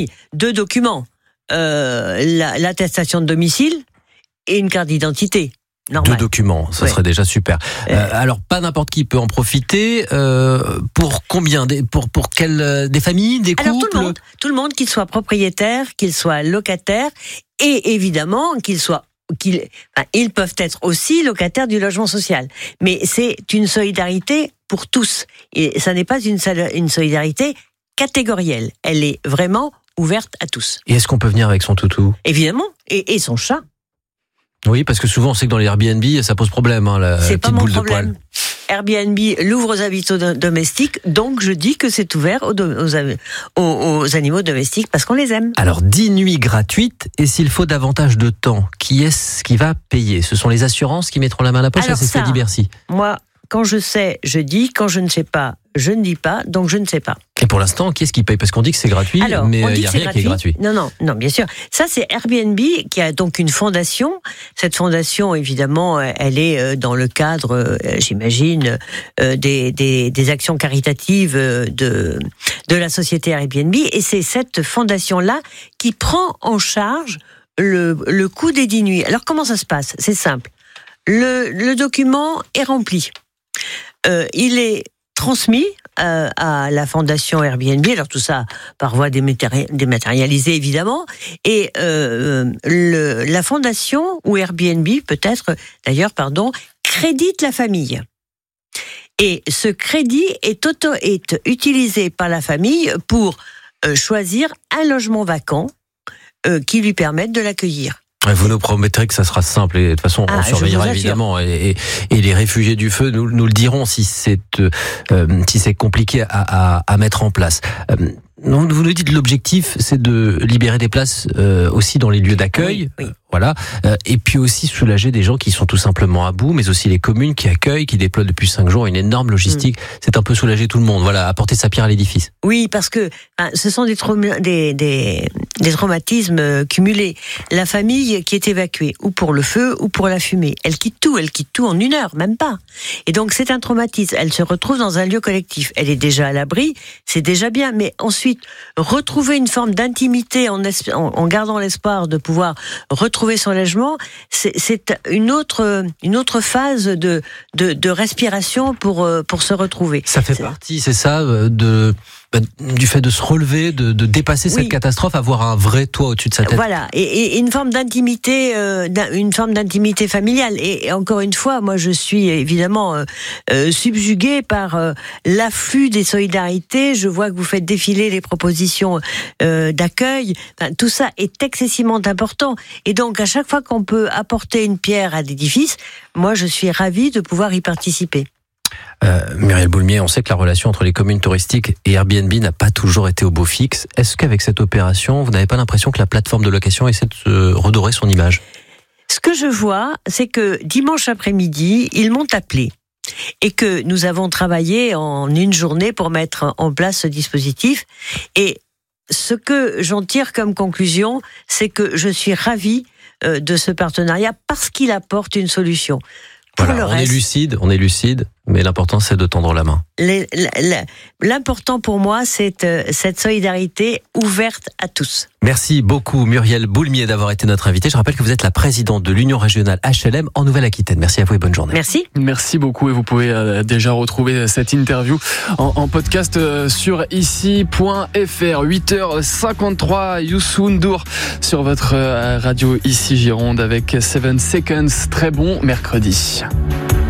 famille, 2 documents, l'attestation de domicile et une carte d'identité. Normal. 2 documents, ça serait déjà super. Alors, pas n'importe qui peut en profiter. Pour combien pour quelle des familles, des couples? Alors tout le monde, qu'il soit propriétaire, qu'il soit locataire, et évidemment ils peuvent être aussi locataires du logement social. Mais c'est une solidarité pour tous. Et ça n'est pas une solidarité catégorielle. Elle est vraiment ouverte à tous. Et est-ce qu'on peut venir avec son toutou? Évidemment, et son chat. Oui, parce que souvent on sait que dans les Airbnb ça pose problème, la petite boule de poil. Airbnb l'ouvre aux habitants domestiques, donc je dis que c'est ouvert aux animaux domestiques parce qu'on les aime. Alors 10 nuits gratuites, et s'il faut davantage de temps, qui est-ce qui va payer? Ce sont les assurances qui mettront la main à la poche? Alors c'est ce que dit Bercy. Moi, quand je sais, je dis. Quand je ne sais pas, je ne dis pas. Donc je ne sais pas. Et pour l'instant, qui est-ce qui paye? Parce qu'on dit que c'est gratuit, mais il n'y a rien qui est gratuit. Non, bien sûr. Ça, c'est Airbnb qui a donc une fondation. Cette fondation, évidemment, elle est dans le cadre, j'imagine, des actions caritatives de la société Airbnb. Et c'est cette fondation-là qui prend en charge le coût des 10 nuits. Alors, comment ça se passe? C'est simple. Le document est rempli. Il est transmis à la fondation Airbnb, alors tout ça par voie dématérialisée évidemment, et la fondation, ou Airbnb peut-être d'ailleurs, crédite la famille. Et ce crédit est utilisé par la famille pour choisir un logement vacant qui lui permette de l'accueillir. Vous nous promettrez que ça sera simple, et de toute façon on surveillera évidemment, et les réfugiés du feu nous le diront si c'est compliqué à mettre en place. Vous nous dites que l'objectif c'est de libérer des places aussi dans les lieux d'accueil, oui. Voilà, et puis aussi soulager des gens qui sont tout simplement à bout, mais aussi les communes qui accueillent, qui déploient depuis 5 jours une énorme logistique. C'est un peu soulager tout le monde, voilà, apporter sa pierre à l'édifice. Oui, parce que ce sont des traumatismes cumulés. La famille qui est évacuée, ou pour le feu, ou pour la fumée, elle quitte tout en 1 heure, même pas. Et donc c'est un traumatisme. Elle se retrouve dans un lieu collectif. Elle est déjà à l'abri, c'est déjà bien, mais ensuite retrouver une forme d'intimité en gardant l'espoir de pouvoir retrouver son logement, c'est une autre phase de respiration pour se retrouver. Ça fait partie, c'est ça, du fait de se relever, de dépasser cette catastrophe, avoir un vrai toit au-dessus de sa tête. Voilà, et une forme d'intimité, familiale. Et encore une fois, moi je suis évidemment subjuguée par l'afflux des solidarités. Je vois que vous faites défiler les propositions d'accueil. Enfin, tout ça est excessivement important. Et donc à chaque fois qu'on peut apporter une pierre à l'édifice, moi je suis ravie de pouvoir y participer. Muriel Boulmier, on sait que la relation entre les communes touristiques et Airbnb n'a pas toujours été au beau fixe. Est-ce qu'avec cette opération, vous n'avez pas l'impression que la plateforme de location essaie de se redorer son image? Ce que je vois, c'est que dimanche après-midi, ils m'ont appelé et que nous avons travaillé en 1 journée pour mettre en place ce dispositif. Et ce que j'en tire comme conclusion, c'est que je suis ravie de ce partenariat parce qu'il apporte une solution. Voilà, on est lucide, mais l'important c'est de tendre la main. L'important pour moi, c'est cette solidarité ouverte à tous. Merci beaucoup Muriel Boulmier d'avoir été notre invitée. Je rappelle que vous êtes la présidente de l'Union régionale HLM en Nouvelle-Aquitaine. Merci à vous et bonne journée. Merci. Merci beaucoup, et vous pouvez déjà retrouver cette interview en podcast sur ici.fr. 8h53, Youssou N'Dour sur votre radio Ici Gironde avec 7 Seconds. Très bon mercredi.